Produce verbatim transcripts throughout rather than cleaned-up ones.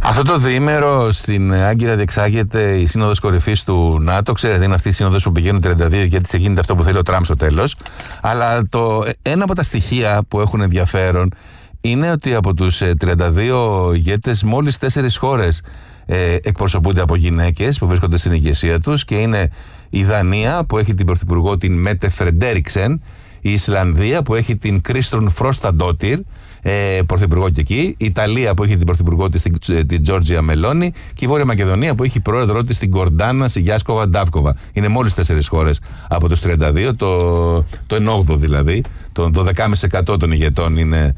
Αυτό το διήμερο στην Άγκυρα διεξάγεται η Σύνοδος Κορυφής του ΝΑΤΟ. Ξέρετε, είναι αυτή η σύνοδος που πηγαίνουν τριάντα δύο γιατί θα γίνεται αυτό που θέλει ο Τραμπ στο τέλος. Αλλά το, ένα από τα στοιχεία που έχουν ενδιαφέρον είναι ότι από τους τριάντα δύο ηγέτες μόλις τέσσερις χώρες ε, εκπροσωπούνται από γυναίκες που βρίσκονται στην ηγεσία τους, και είναι η Δανία που έχει την πρωθυπουργό την Μέτε Φρεντέρικσεν, η Ισλανδία που έχει την Κρίστρουν Φρόσταντότιρ, ε, πρωθυπουργό και εκεί, η Ιταλία που έχει την πρωθυπουργό της την, την Τζόρτζια Μελόνι, και η Βόρεια Μακεδονία που έχει πρόεδρό της την Γκορντάνα Σιγιάσκοβα Ντάβκοβα. Είναι μόλις τέσσερις χώρες από τους τριάντα δύο, το, το ενόγδοο δηλαδή, το, το δέκα κόμμα πέντε τοις εκατό των ηγετών είναι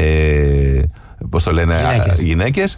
ε, πώς το λένε, γυναίκες. γυναίκες.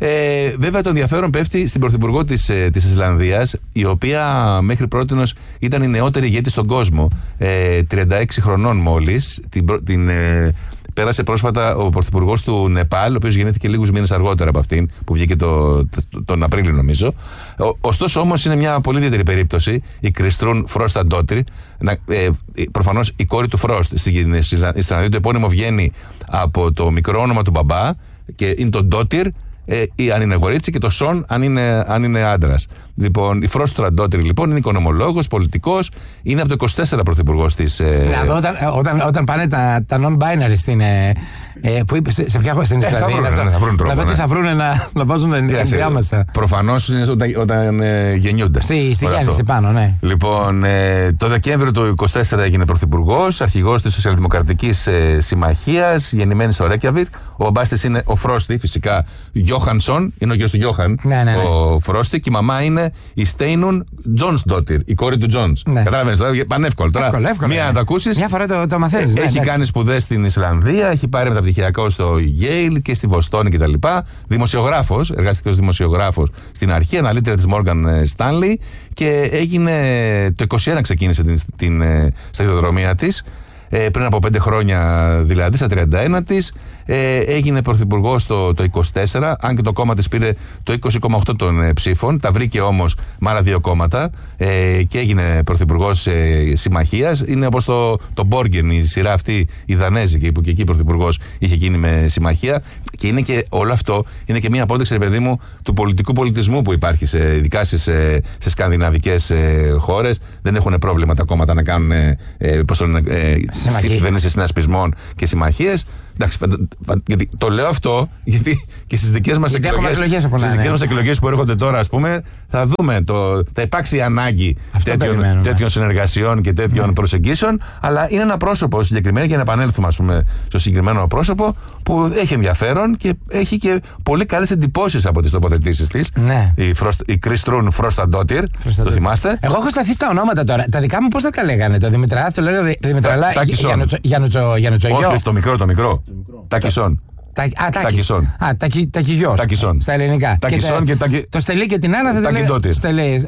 Ε, βέβαια το ενδιαφέρον πέφτει στην πρωθυπουργό της, της Ισλανδίας, η οποία μέχρι πρότινος ήταν η νεότερη ηγέτη στον κόσμο, ε, τριάντα έξι χρονών μόλις. Την, την, ε, πέρασε πρόσφατα ο πρωθυπουργός του Νεπάλ, ο οποίος γεννήθηκε λίγους μήνες αργότερα από αυτήν, που βγήκε το, το, τον Απρίλιο νομίζω. Ο, ωστόσο όμως είναι μια πολύ ιδιαίτερη περίπτωση, η Κριστρούν Φρόσταντότιρ, ε, προφανώς η κόρη του Φρόστ. Στην Ισλανδία το επώνυμο βγαίνει από το μικρό όνομα του μπαμπά και είναι το Ντότιρ, ε, ή αν είναι γορίτσι, και το Σον αν είναι, αν είναι άντρας. Λοιπόν, η Φρόσταντότιρ λοιπόν είναι οικονομολόγος, πολιτικός, είναι από το είκοσι τέσσερα πρωθυπουργός της. Ε... Να δω όταν, όταν, όταν πάνε τα, τα non-binary στην. Ε, ε, που είπε, σε, σε ποια χώρα στην Ισλανδία. Ε, θα βρουν τρόπο. Να δω τι θα βρουν να, να βάζουν ενδιάμεσα. Προφανώς είναι όταν, όταν ε, γεννιούνται. Στη, στη γέννηση πάνω, ναι. Λοιπόν, ε, το Δεκέμβριο του είκοσι τέσσερα έγινε πρωθυπουργός, αρχηγός της Σοσιαλδημοκρατικής ε, Συμμαχίας, γεννημένη στο Ρέκιαβικ. Ο μπαμπάς της είναι ο Φρόστι, φυσικά. Γιώχανσον, είναι ο γιος του Γιώχαν. Ναι, ναι, ναι. Ο Φρόστι, και η μαμά είναι η Στέινουν Τζόνσντότιρ, η κόρη του Τζόνς. Ναι. Καταλαβαίνεις τώρα, πανεύκολο. Τώρα, εύκολο, εύκολο, μία ναι. να το ακούσεις. Μια φορά το, το μαθαίνεις. Ε, έχει ναι, κάνει σπουδές στην Ισλανδία, έχει πάρει μεταπτυχιακό στο Yale και στη Βοστόνη κτλ. Δημοσιογράφος, εργάστηκε ως δημοσιογράφος στην αρχή, αναλύτρια της Morgan Stanley, και έγινε το είκοσι ένα ξεκίνησε την, την σταδιοδρομία της. Ε, πριν από πέντε χρόνια δηλαδή, στα τριάντα ένα της, ε, έγινε πρωθυπουργός το, το είκοσι τέσσερα, αν και το κόμμα της πήρε το είκοσι κόμμα οκτώ των ε, ψήφων, τα βρήκε όμως με άλλα δύο κόμματα, ε, και έγινε πρωθυπουργός ε, συμμαχίας. Είναι όπως το, το Borgen, η σειρά αυτή η Δανέζικη, που και εκεί πρωθυπουργός είχε γίνει με συμμαχία, και είναι και όλο αυτό είναι και μια απόδειξη, ρε παιδί μου, του πολιτικού πολιτισμού που υπάρχει σε, ειδικά στις, σε, σε σκανδιναβικές ε, χώρες. Δεν έχουν πρόβλημα τα κόμματα να κάνουν ε, πώς το λένε, ε, κυβέρνηση συνασπισμών και συμμαχίες. Εντάξει, γιατί το λέω αυτό γιατί και στις δικές μας εκλογές, στις δικές μας εκλογές που έρχονται τώρα, ας πούμε, θα δούμε, το, θα υπάρξει ανάγκη τέτοιων, τέτοιων συνεργασιών και τέτοιων mm. προσεγγίσεων, αλλά είναι ένα πρόσωπο συγκεκριμένο, για να επανέλθουμε, ας πούμε, στο συγκεκριμένο πρόσωπο, που έχει ενδιαφέρον και έχει και πολύ καλές εντυπώσεις από τις τοποθετήσεις της. Ναι. Η, η Κριστρούν Φρόσταντότιρ, το θυμάστε. Εγώ έχω σταθεί στα ονόματα τώρα. Τα δικά μου πώς θα τα λέγανε, το Δημητρά, το λέγανε Δημητραλά, Γιαννουτσογιό. Όχι, το μικρό, το μικρό. Τάκισον. Τάκισον. Α, Τακιγιός. Στα ελληνικά. Τάκισον και Τάκι. Το Στελί και την Άννα δεν το λέει.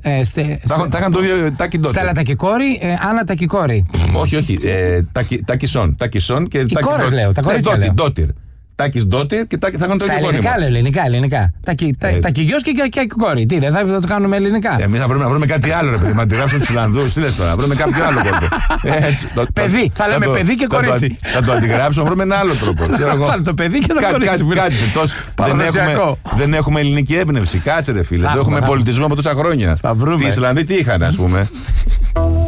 Τα είχαν το ίδιο Τάκιντότη. Στέλλα Τακικόρη, Άννα Τακικόρη. Όχι, όχι. Τάκισον. Τάκισον και οι κόρες λέω. Τα κορίτσια λέω. Τάκης Ντότιρ και θα είχαν το ίδιο κόρημα. Ελληνικά λέω, ελληνικά, ελληνικά. Τακιγιός και Τακικόρη. Τι, δεν θα το κάνουμε ελληνικά. Εμείς θα βρούμε κάτι άλλο, ρε παιδί. Μα τη γράψουν τους Ισλανδούς. Τι λες τώρα, να βρούμε κάποιο άλλο κόλπο. Παιδί, θα λέμε παιδί και κορίτσι. Θα το αντιγράψουμε, να βρούμε ένα άλλο τρόπο. Θα το παιδί και το κορίτσι. Κάτι δεν έχουμε ελληνική έμπνευση. Κάτσε ρε φίλε. Δεν έχουμε πολιτισμό από τόσα χρόνια. Οι Ισλανδοί τι είχαν, ας πούμε.